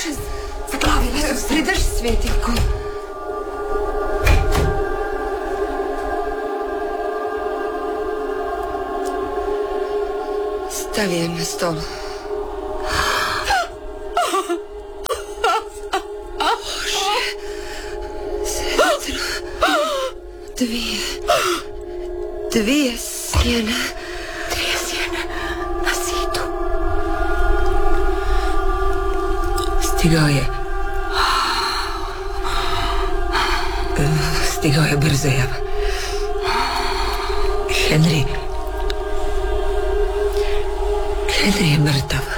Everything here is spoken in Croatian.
Zaglavila sam se. Pridrži svjetiljku. Stavi je na stolu. Bože. Sestro. Dvije sjene. Na zidu. Stigao je Brzejav. Henry je mrtav.